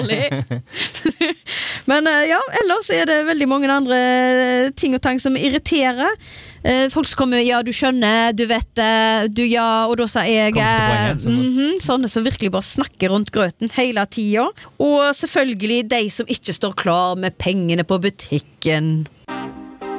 farlig. Men ja, ellers det veldig mange andre ting og tang som irriterer. Folk som kommer, ja, du skjønner, du vet det, du ja, og da sa jeg sånne som virkelig bare snakker rundt grøten hele tiden. Og selvfølgelig de som ikke står klar med pengene på butikken.